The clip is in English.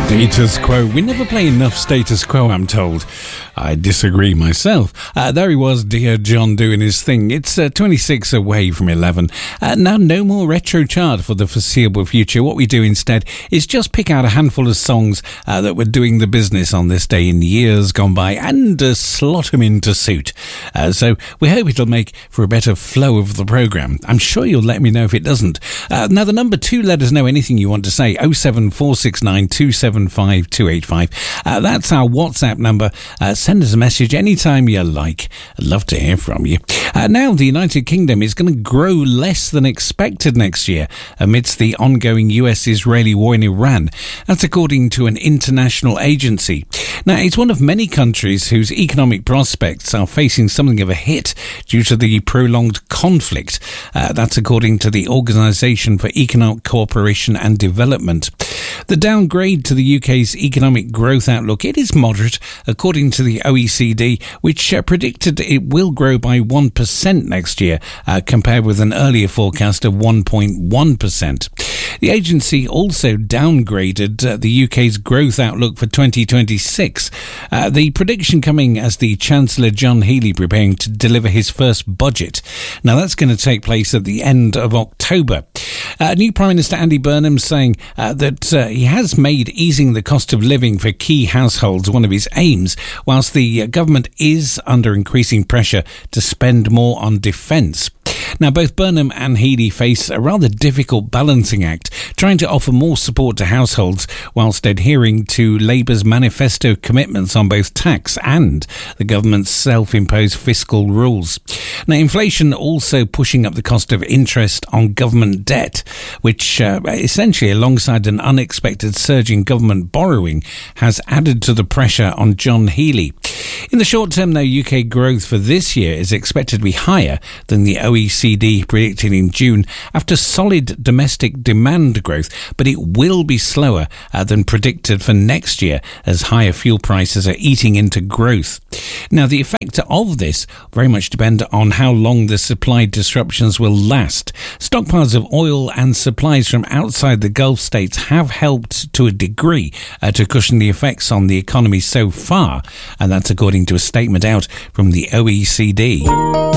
Status quo. We never play enough status quo, I'm told. I disagree myself. There he was, Dear John, doing his thing. It's 26 away from 11. Now, no more retro chart for the foreseeable future. What we do instead is just pick out a handful of songs that were doing the business on this day in years gone by and slot them into suit. So we hope it'll make for a better flow of the programme. I'm sure you'll let me know if it doesn't. Now, the number 2, let us know anything you want to say. 07469 275 285. That's our WhatsApp number. Send us a message anytime you like. I'd love to hear from you. Now, the United Kingdom is going to grow less than expected next year amidst the ongoing US-Israeli war in Iran. That's according to an international agency. Now, it's one of many countries whose economic prospects are facing something of a hit due to the prolonged conflict. That's according to the Organisation for Economic Cooperation and Development. The downgrade to the UK's economic growth outlook, it is moderate, according to the OECD, which predicted it will grow by 1% next year, compared with an earlier forecast of 1.1%. The agency also downgraded the UK's growth outlook for 2026. The prediction coming as the Chancellor John Healey preparing to deliver his first budget. Now, that's going to take place at the end of October. New Prime Minister Andy Burnham saying that he has made easing the cost of living for key households one of his aims, whilst the government is under increasing pressure to spend more on defence. Now, both Burnham and Healey face a rather difficult balancing act, trying to offer more support to households whilst adhering to Labour's manifesto commitments on both tax and the government's self-imposed fiscal rules. Now, inflation also pushing up the cost of interest on government debt, which essentially, alongside an unexpected surge in government borrowing, has added to the pressure on John Healey. In the short term, though, UK growth for this year is expected to be higher than the OECD predicted in June after solid domestic demand growth, but it will be slower than predicted for next year as higher fuel prices are eating into growth. Now, the effect of this very much depend on how long the supply disruptions will last. Stockpiles of oil and supplies from outside the Gulf states have helped to a degree to cushion the effects on the economy so far, and that's according to a statement out from the OECD.